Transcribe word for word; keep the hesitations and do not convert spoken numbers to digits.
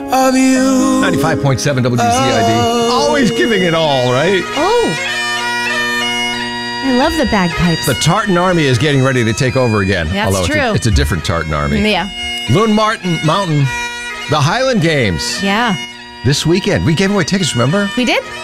of you. ninety-five point seven W Z I D. Oh. Always giving it all, right? Oh. I love the bagpipes. The Tartan Army is getting ready to take over again. That's although true. It's a, it's a different Tartan Army. Yeah. Loon Martin Mountain, the Highland Games. Yeah. This weekend. We gave away tickets, remember? We did?